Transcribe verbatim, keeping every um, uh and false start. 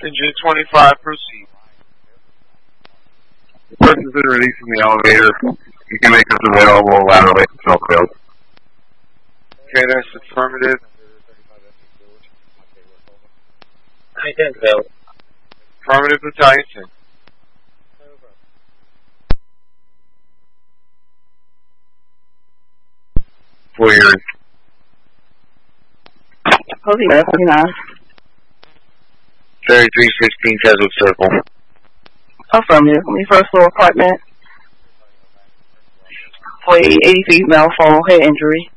Engine twenty-five, proceed. The person's been released from the elevator. You can make us available laterally to smoke field. Okay, that's affirmative. I think so. Affirmative, Battalion ten. Four years. Posey, forty-nine. thirty-three sixteen Keswick Circle. Affirmative. On the first floor apartment. For a eighty-three male fall head injury.